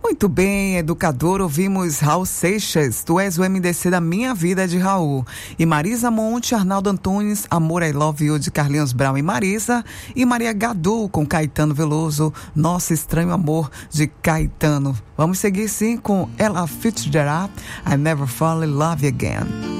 Muito bem, educador, ouvimos Raul Seixas, Tu És o MDC da Minha Vida, de Raul. E Marisa Monte, Arnaldo Antunes, Amor I Love You, de Carlinhos Brown e Marisa. E Maria Gadu, com Caetano Veloso, Nosso Estranho Amor, de Caetano. Vamos seguir sim com Ella Fitzgerald, I Never Fall in Love Again.